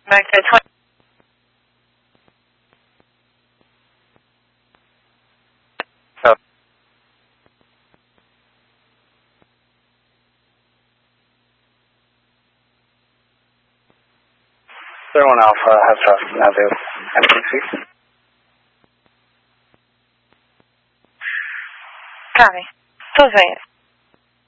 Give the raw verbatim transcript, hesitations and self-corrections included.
America twenty. So. Zero one Alpha has traffic now due. M T C. Copy. Two zero.